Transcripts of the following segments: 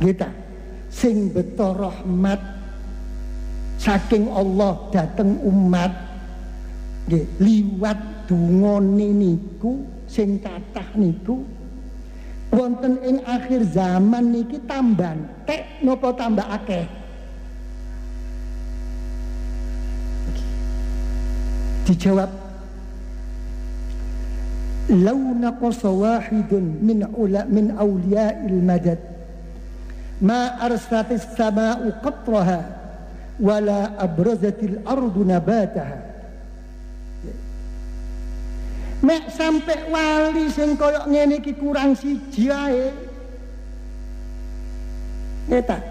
Nggih ta? Sing beto rahmat saking Allah dateng umat nggih liwat dungane niku sing kathah niku wonten ing akhir zaman niki tambah entek napa tambah akeh? Dijawab law naqasa wahidun min awliya'il madad ma arsatis sama'u qatraha wala abrazatil ardu nabataha. Mek sampai wali sing koyok ngene iki kurang siji ae. Ngeta.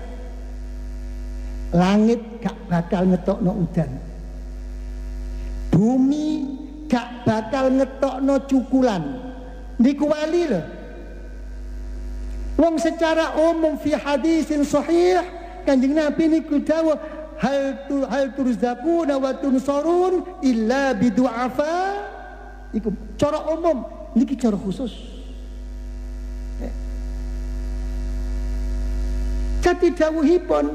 Langit gak bakal ngetokno udan. Bumi gak bakal ngetokno cukulan. Niku wali lho. Wong secara umum fi hadisin sahih Kanjeng Nabi niku dawuh hal turzaquna wa tunsarun illa bidu'afa. Iku cara umum, niki cara khusus. Jadi dawuhipun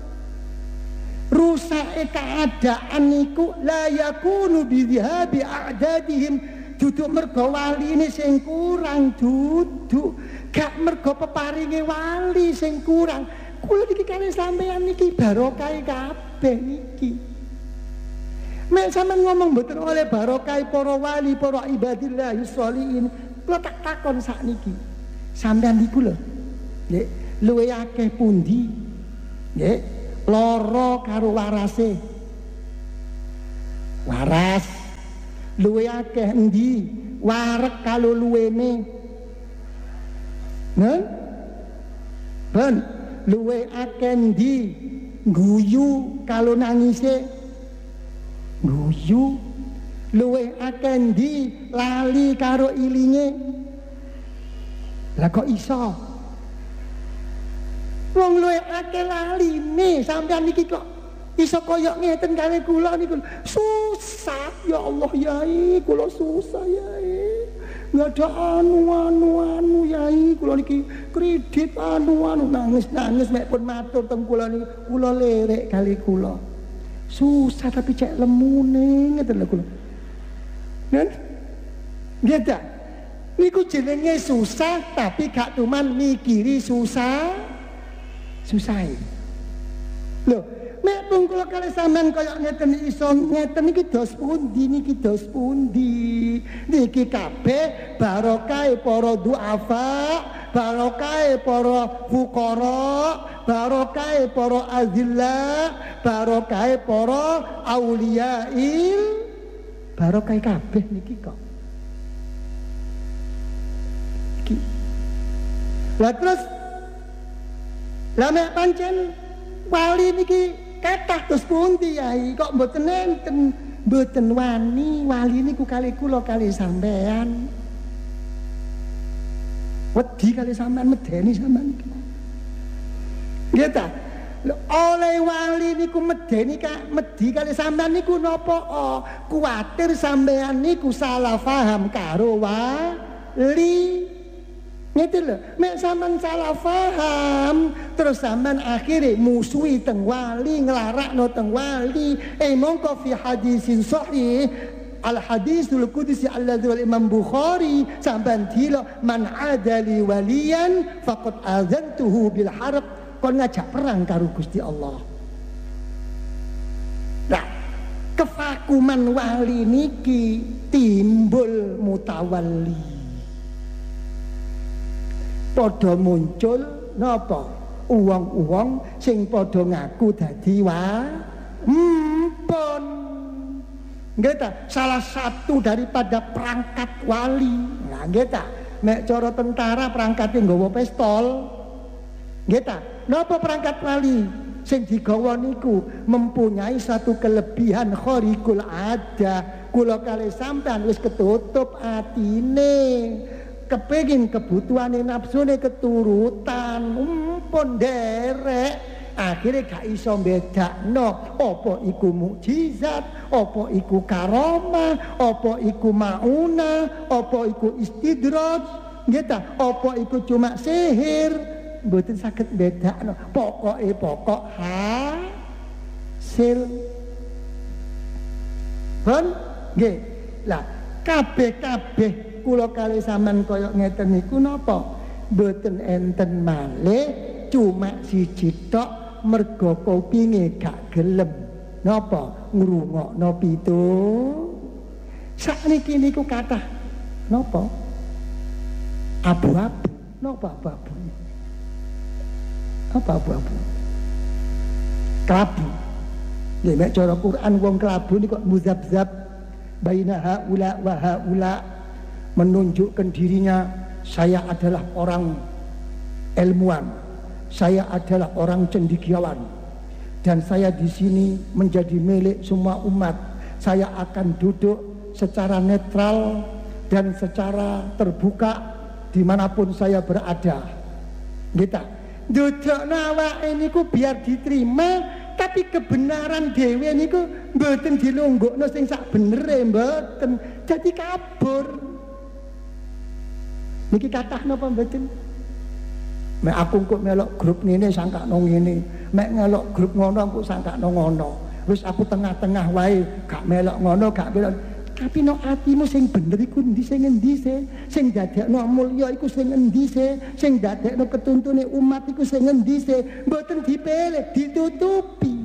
rusake keadaan niku la yakunu bidhihabi a'dadihim, duduk mergo waline sing kurang, duduk gak mergo peparinge wali sing kurang. Kula niki kali sampeyan niki barokah kabeh niki. Mek sampean ngomong mboten oleh barokah para wali, para ibadillah sholihin. Kula tak takon sakniki. Sampeyan niku lho, nggih, luwe akeh pundi? Nggih, lara karo warase. Waras luwe akeh endi? Warek karo luwene. Nen? Ben, luwe akeh endi? Guyu karo nangise. Guyu luwe akeh ndi lali karo ilinge. Lah kok iso? Wong luwe akeh laline sampean niki kok iso koyok ngeten kali kula niku. Susah ya Allah yai, kula susah yai. Enggak ada anu yai, kula niki kredit anu nangis mek pun matur teng kula niki. Kula lerek kali kula. Susah tapi cek lemune ngeten lho kula. Nen? Nggih ta? Niku jenenge susah tapi gak cuman mikiri susah. Susahe. Lho, mek pun kula kali sampean kaya ngeten iso ngeten iki dos pundi niki dos pundi. Niki kabeh barokah para du'afa, barokah para fuqara, barokah para azillah, barokah para auliyail, barokah kabeh niki kok. Iki. Lah terus lah mek pancen wali niki kathah terus pundi yai kok mboten enten, mboten wani wali niku kali kula kali sampean. Wedi kali sampean medeni sampean iki. Nggih ta? Oleh wali niku medeni medi kali sampean niku napa? Kuwatir sampean niku salah paham karo wali. Ngeten lho, mek sampean salah paham terus sampean akhire musuhi teng wali, nglarakno teng wali. Mongko fi hadisin sahih al hadisul qudsi alladzi wal Imam Bukhari sampean dilo man adali waliyan faqad azantuhu bil harb, kon ngajak perang karo Gusti Allah. Nah, kevakuman wali niki timbul mutawalli. Padha muncul napa? Uwong-uwong sing padha ngaku dadi pun. Nggih ta? Salah satu daripada perangkat wali. Nah, nggih ta? Nek cara tentara perangkate nggawa pistol. Nggih ta? Napa perangkat wali? Sing digawa niku mempunyai satu kelebihan khariqul ada. Kula kali sampean wis ketutup atine. Kepengin kebutuhane nafsune keturutan pun derek akhirnya gak iso bedakno apa iku mukjizat, apa iku karomah, apa iku mauna, apa iku istidraj, nggih ta, apa iku cuma sihir. mboten saged bedakno. Pokok hasil. Pun nggih. Lah kabeh kula kalih sampean kaya ngeten niku napa? Mboten enten malih, cuma siji tok mergo kupinge gak gelem napa ngrungokno pitu. Sakniki niku kathah napa? Abu-abu. Napa abu-abu? Apa abu-abu? Kelabu. Nggih nek cara Quran wong kelabu niku kok muzabzab baina haula wa haula, menunjukkan dirinya saya adalah orang ilmuwan, saya adalah orang cendekiawan, dan saya di sini menjadi milik semua umat. Saya akan duduk secara netral dan secara terbuka dimanapun saya berada. Kita duduk awake niku biar diterima, tapi kebenaran dhewe niku mboten dilunggukno sing sak benere, mboten. Jadi kabur. Niki kathah napa mboten? Mek aku kok melok grup ngene sangkakno ngene, mek ngelok grup ngono aku sangkakno ngono. Wis aku tengah-tengah wae, gak melok ngono, gak melok. Tapi no atimu sing bener iku endi, sing endi sing dadekno mulya iku sing endi sing dadekno ketuntune umat iku sing endi mboten dipilih, ditutupi.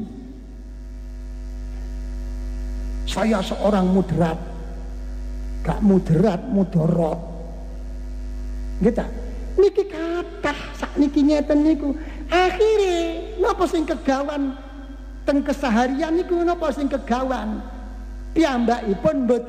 Saya seorang moderat, gak moderat, mudarat. Gitu. Niki kathah sakniki ngeten niku. Akhire napa sing kegawan teng keseharian niku, napa sing kegawan piyambakipun mboten